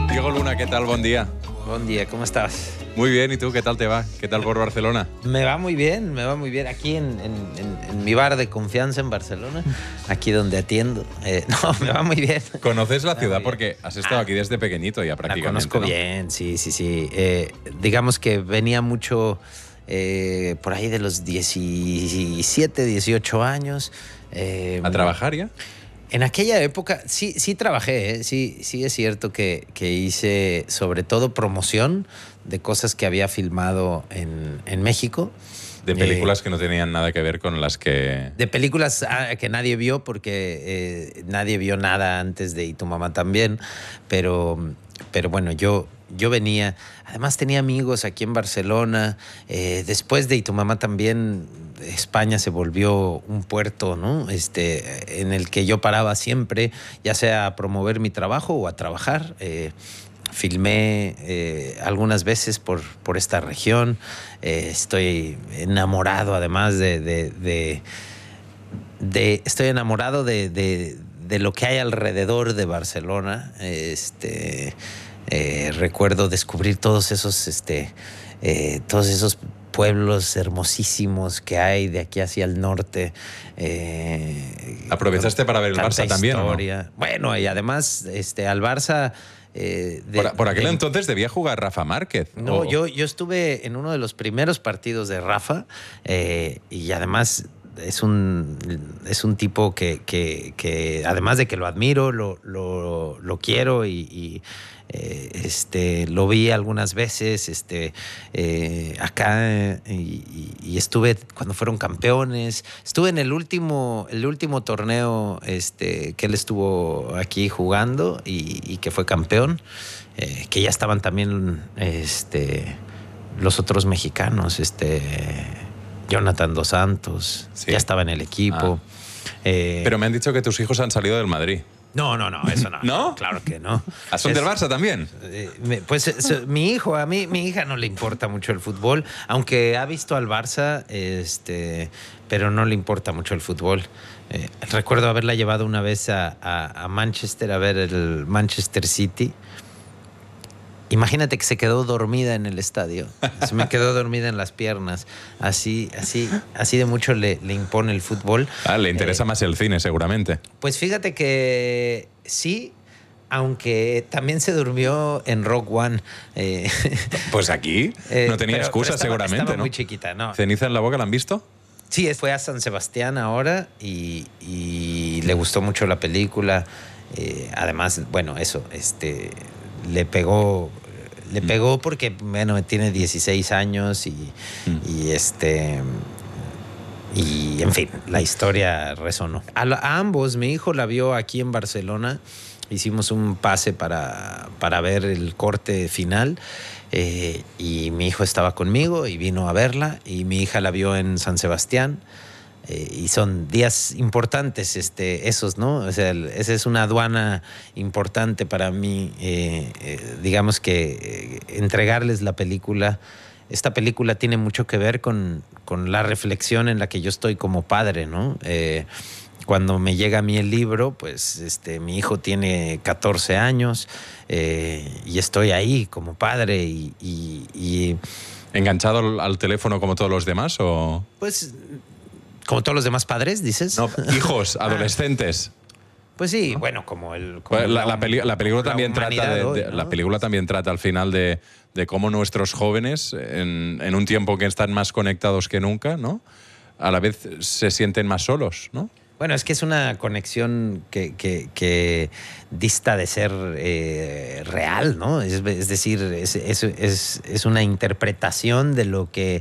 Diego Luna, ¿qué tal? Buen día. Buen día, ¿cómo estás? Muy bien, ¿y tú qué tal te va? ¿Qué tal por Barcelona? Me va muy bien, Aquí en mi bar de confianza en Barcelona, aquí donde atiendo. No, me va muy bien. ¿Conoces la ciudad? Porque has estado aquí desde pequeñito ya prácticamente. La conozco, ¿no? Bien, sí. Digamos que venía mucho por ahí de los 17, 18 años. ¿A trabajar ya? En aquella época sí trabajé, sí es cierto que hice sobre todo promoción de cosas que había filmado en México. De películas que no tenían nada que ver con las que... De películas que nadie vio porque nadie vio nada antes de Y tu mamá también, pero bueno, yo venía, además tenía amigos aquí en Barcelona, después de Y tu mamá también, España se volvió un puerto, ¿no? En el que yo paraba siempre, ya sea a promover mi trabajo o a trabajar. Filmé algunas veces por esta región. Estoy enamorado además estoy enamorado de lo que hay alrededor de Barcelona. Recuerdo descubrir todos esos pueblos hermosísimos que hay de aquí hacia el norte. ¿Aprovechaste para ver el Barça también, o no? Bueno, y además al Barça... por aquel entonces debía jugar Rafa Márquez. No, yo estuve en uno de los primeros partidos de Rafa y además es un tipo que además de que lo admiro, lo quiero y lo vi algunas veces acá y estuve cuando fueron campeones. Estuve en el último torneo que él estuvo aquí jugando y que fue campeón, que ya estaban también los otros mexicanos, Jonathan Dos Santos, sí. Ya estaba en el equipo. Pero me han dicho que tus hijos han salido del Madrid. No, eso no. ¿No? Claro que no. ¿Son del Barça también? Mi hija no le importa mucho el fútbol, aunque ha visto al Barça, pero no le importa mucho el fútbol. Recuerdo haberla llevado una vez a Manchester a ver el Manchester City. Imagínate que se quedó dormida en el estadio. Se me quedó dormida en las piernas. Así de mucho le impone el fútbol. Le interesa más el cine, seguramente. Pues fíjate que sí, aunque también se durmió en Rogue One. Pues aquí no tenía excusa, seguramente, estaba ¿no? Muy chiquita, ¿no? ¿Ceniza en la boca la han visto? Sí, fue a San Sebastián ahora y le gustó mucho la película. Además, bueno, eso, le pegó porque, bueno, tiene 16 años y en fin, la historia resonó. A ambos, mi hijo la vio aquí en Barcelona, hicimos un pase para ver el corte final y mi hijo estaba conmigo y vino a verla y mi hija la vio en San Sebastián. Y son días importantes esos, ¿no? O sea, esa es una aduana importante para mí, digamos que entregarles la película. Esta película tiene mucho que ver con la reflexión en la que yo estoy como padre, ¿no? Cuando me llega a mí el libro, pues mi hijo tiene 14 años y estoy ahí como padre y ¿enganchado al teléfono como todos los demás o...? Pues... ¿Como todos los demás padres, dices? No, hijos, adolescentes. Pues sí, bueno, como el... La película también trata hoy, ¿no? La película también trata al final de cómo nuestros jóvenes, en un tiempo que están más conectados que nunca, ¿no? A la vez se sienten más solos, ¿no? Bueno, es que es una conexión que dista de ser real, ¿no? Es decir, es una interpretación de lo que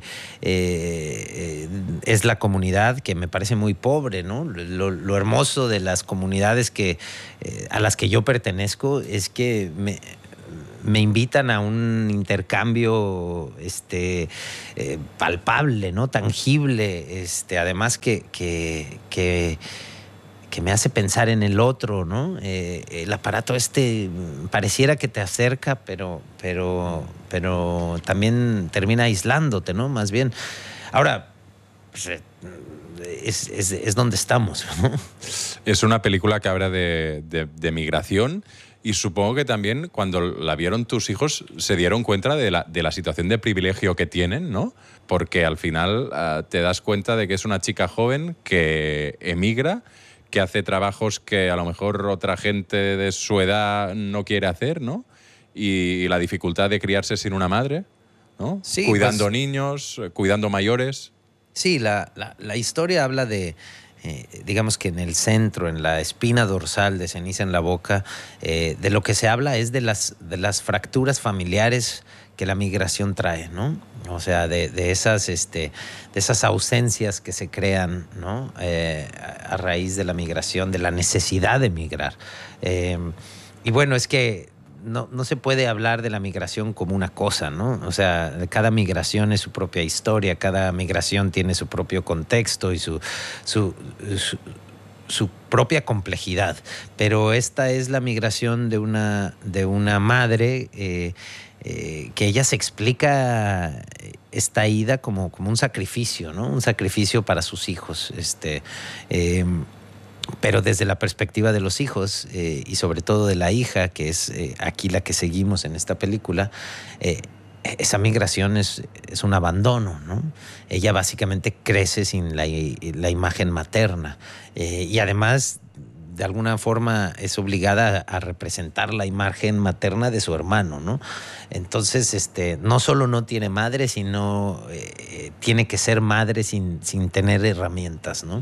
es la comunidad, que me parece muy pobre, ¿no? Lo hermoso de las comunidades a las que yo pertenezco es que me invitan a un intercambio palpable, ¿no? Tangible, además que me hace pensar en el otro, ¿no? El aparato pareciera que te acerca, pero también termina aislándote, ¿no? Más bien. Ahora, pues, es donde estamos, ¿no? Es una película que habla de migración Y supongo que también cuando la vieron tus hijos se dieron cuenta de la situación de privilegio que tienen, ¿no? Porque al final te das cuenta de que es una chica joven que emigra, que hace trabajos que a lo mejor otra gente de su edad no quiere hacer, ¿no? Y la dificultad de criarse sin una madre, ¿no? Sí, cuidando pues, niños, cuidando mayores. Sí, la historia habla de, digamos que en el centro, en la espina dorsal de Ceniza en la boca, de lo que se habla es de las fracturas familiares que la migración trae, ¿no? O sea, de esas ausencias que se crean, ¿no? A raíz de la migración, de la necesidad de migrar. Y bueno, es que no se puede hablar de la migración como una cosa, ¿no? O sea, cada migración es su propia historia, cada migración tiene su propio contexto y su propia complejidad. Pero esta es la migración de una madre que ella se explica esta ida como un sacrificio, ¿no? Un sacrificio para sus hijos. Pero desde la perspectiva de los hijos y sobre todo de la hija, que es aquí la que seguimos en esta película, esa migración es un abandono, ¿no? Ella básicamente crece sin la imagen materna y además de alguna forma es obligada a representar la imagen materna de su hermano, ¿no? Entonces, no solo no tiene madre, sino tiene que ser madre sin tener herramientas, ¿no?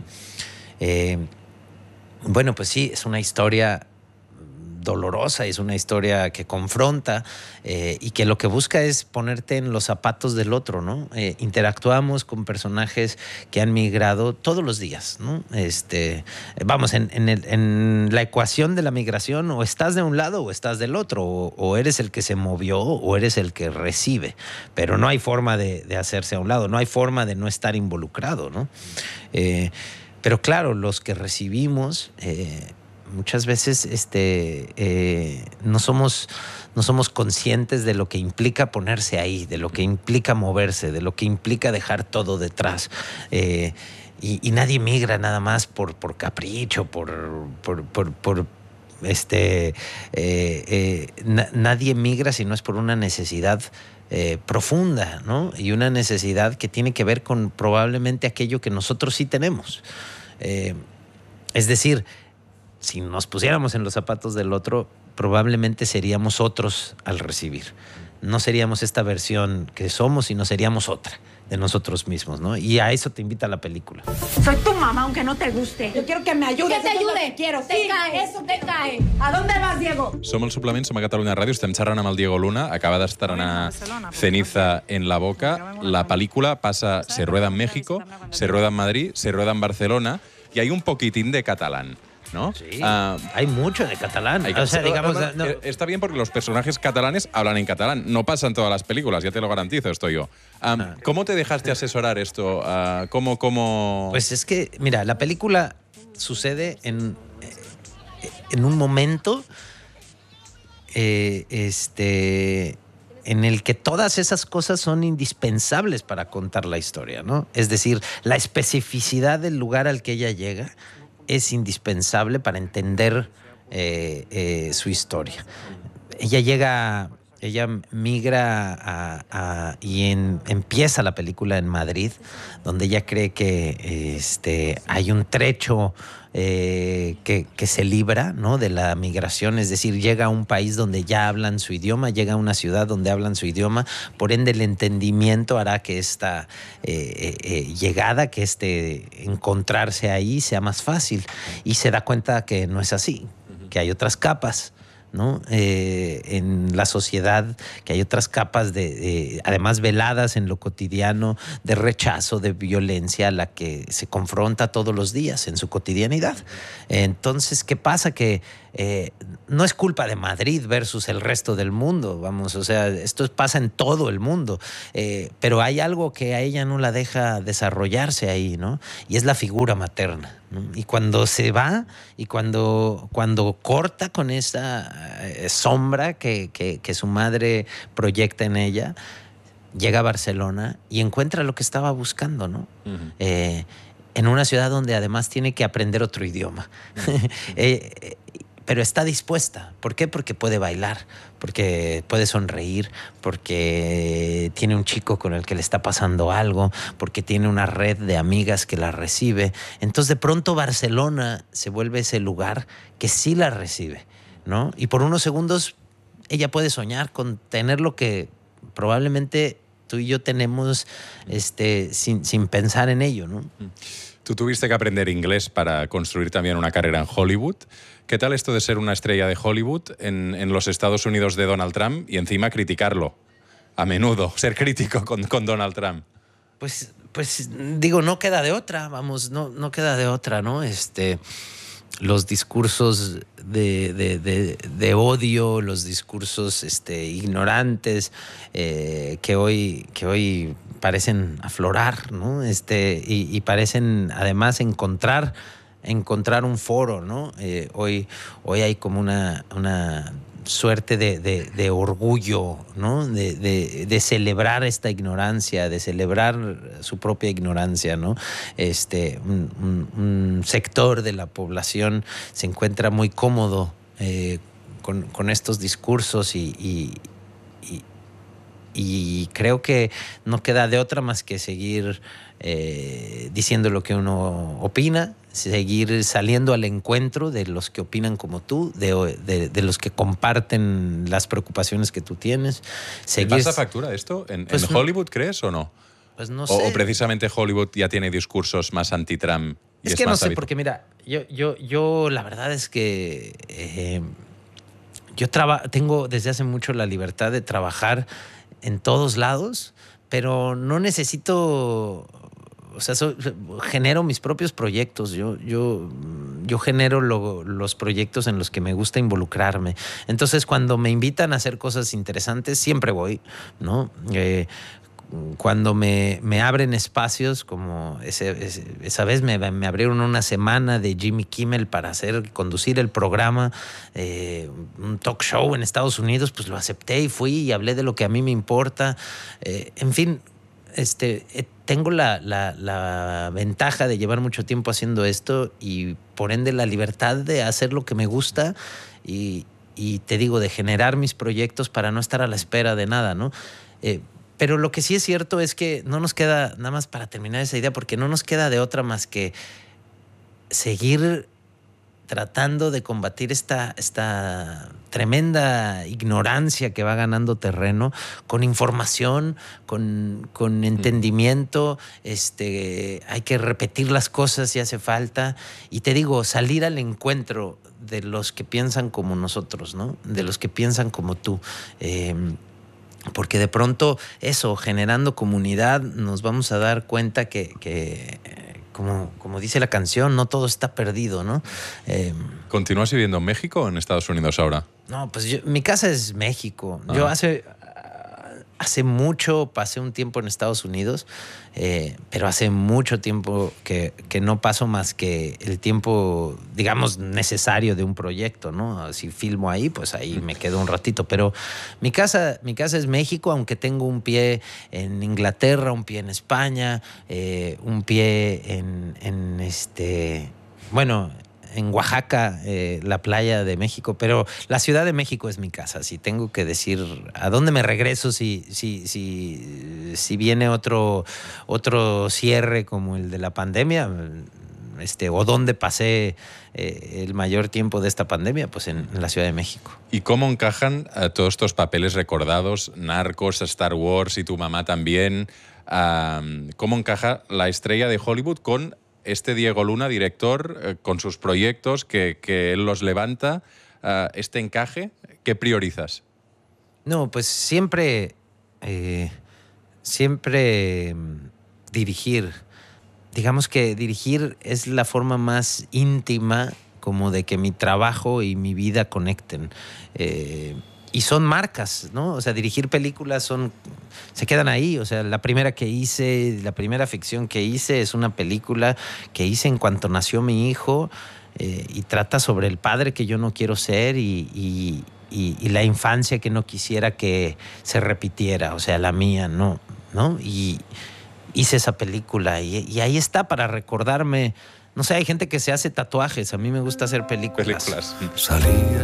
Bueno, pues sí, es una historia dolorosa, es una historia que confronta y que lo que busca es ponerte en los zapatos del otro, ¿no? Interactuamos con personajes que han migrado todos los días, ¿no? Vamos, en la ecuación de la migración, o estás de un lado o estás del otro, o eres el que se movió o eres el que recibe, pero no hay forma de hacerse a un lado, no hay forma de no estar involucrado, ¿no? Pero claro, los que recibimos muchas veces no somos conscientes de lo que implica ponerse ahí, de lo que implica moverse, de lo que implica dejar todo detrás. Y nadie migra nada más por capricho, nadie migra si no es por una necesidad profunda, ¿no? Y una necesidad que tiene que ver con probablemente aquello que nosotros sí tenemos. Es decir, si nos pusiéramos en los zapatos del otro, probablemente seríamos otros al recibir. No seríamos esta versión que somos, sino seríamos otra de nosotros mismos, ¿no? Y a eso te invita la película. Soy tu mamá, aunque no te guste. Yo quiero que me ayudes. Que te ayude. Quiero. Te Sí, cae. eso te cae. ¿A dónde vas, Diego? Som el Suplement, som a Catalunya Ràdio, estem xerrant amb el Diego Luna, acaba d'estrenar Ceniza en la boca. La película pasa, se rueda en México, se rueda en Madrid, se rueda en Barcelona y hay un poquitín de catalán, ¿no? Sí, hay mucho de catalán. O sea, digamos, no. Está bien porque los personajes catalanes hablan en catalán. No pasa en todas las películas, ya te lo garantizo, esto yo. ¿Cómo te dejaste asesorar esto? ¿Cómo? Pues es que, mira, la película sucede en un momento en el que todas esas cosas son indispensables para contar la historia, ¿no? Es decir, la especificidad del lugar al que ella llega es indispensable para entender su historia. Ella migra empieza la película en Madrid, donde ella cree que hay un trecho que se libra, ¿no?, de la migración, es decir, llega a un país donde ya hablan su idioma, llega a una ciudad donde hablan su idioma, por ende el entendimiento hará que esta llegada, que encontrarse ahí sea más fácil, y se da cuenta que no es así, que hay otras capas, ¿no? En la sociedad, que hay otras capas además veladas en lo cotidiano, de rechazo, de violencia, a la que se confronta todos los días en su cotidianidad. Entonces, ¿qué pasa? Que no es culpa de Madrid versus el resto del mundo, vamos, o sea, esto pasa en todo el mundo, pero hay algo que a ella no la deja desarrollarse ahí, ¿no? Y es la figura materna, ¿no? Y cuando se va y cuando corta con esa sombra que su madre proyecta en ella, llega a Barcelona y encuentra lo que estaba buscando, ¿no? Uh-huh. En una ciudad donde además tiene que aprender otro idioma. pero está dispuesta. ¿Por qué? Porque puede bailar, porque puede sonreír, porque tiene un chico con el que le está pasando algo, porque tiene una red de amigas que la recibe. Entonces de pronto Barcelona se vuelve ese lugar que sí la recibe, ¿no? Y por unos segundos ella puede soñar con tener lo que probablemente tú y yo tenemos sin pensar en ello, ¿no? Tú tuviste que aprender inglés para construir también una carrera en Hollywood. ¿Qué tal esto de ser una estrella de Hollywood en los Estados Unidos de Donald Trump y encima criticarlo a menudo, ser crítico con Donald Trump? Pues digo, no queda de otra, vamos, no queda de otra, ¿no? Los discursos de odio, los discursos ignorantes que hoy parecen aflorar, ¿no? Y parecen además encontrar un foro, ¿no? Hoy hay como una suerte de orgullo, ¿no? De celebrar esta ignorancia, de celebrar su propia ignorancia, ¿no? Un sector de la población se encuentra muy cómodo con estos discursos y creo que no queda de otra más que seguir diciendo lo que uno opina, seguir saliendo al encuentro de los que opinan como tú, de los que comparten las preocupaciones que tú tienes. ¿Te pasa factura esto? ¿En Hollywood crees o no? Pues no sé. O precisamente Hollywood ya tiene discursos más anti-Trump. Es que no sé, porque mira, yo la verdad es que yo tengo desde hace mucho la libertad de trabajar en todos lados, pero no necesito, o sea, genero mis propios proyectos. Yo genero los proyectos en los que me gusta involucrarme. Entonces, cuando me invitan a hacer cosas interesantes, siempre voy, ¿no? Cuando me abren espacios, como esa vez me abrieron una semana de Jimmy Kimmel para conducir el programa, un talk show en Estados Unidos, pues lo acepté y fui y hablé de lo que a mí me importa. En fin, tengo la ventaja de llevar mucho tiempo haciendo esto y por ende la libertad de hacer lo que me gusta y te digo, de generar mis proyectos para no estar a la espera de nada, ¿no? Pero lo que sí es cierto es que no nos queda, nada más para terminar esa idea, porque no nos queda de otra más que seguir tratando de combatir esta tremenda ignorancia que va ganando terreno con información, con entendimiento. Hay que repetir las cosas si hace falta. Y te digo, salir al encuentro de los que piensan como nosotros, ¿no? De los que piensan como tú. Porque de pronto eso, generando comunidad, nos vamos a dar cuenta que como dice la canción, no todo está perdido, ¿no? ¿Continúas viviendo en México o en Estados Unidos ahora? No, pues mi casa es México. Yo hace mucho pasé un tiempo en Estados Unidos, pero hace mucho tiempo que no paso más que el tiempo, digamos, necesario de un proyecto, ¿no? Si filmo ahí, pues ahí me quedo un ratito. Pero mi casa es México, aunque tengo un pie en Inglaterra, un pie en España, un pie en Oaxaca, la playa de México, pero la Ciudad de México es mi casa. Si tengo que decir a dónde me regreso si viene otro cierre como el de la pandemia, o dónde pasé el mayor tiempo de esta pandemia, pues en la Ciudad de México. ¿Y cómo encajan todos estos papeles recordados, Narcos, Star Wars y Tu mamá también? ¿Cómo encaja la estrella de Hollywood con Diego Luna, director, con sus proyectos que él los levanta, este encaje? ¿Qué priorizas? No, pues siempre dirigir. Digamos que dirigir es la forma más íntima como de que mi trabajo y mi vida conecten. Y son marcas, ¿no? O sea, dirigir películas se quedan ahí. O sea, la primera ficción que hice es una película que hice en cuanto nació mi hijo y trata sobre el padre que yo no quiero ser y la infancia que no quisiera que se repitiera, o sea, la mía, ¿no? Y hice esa película y ahí está para recordarme No sé, hay gente que se hace tatuajes. A mí me gusta hacer películas. Películas. Salía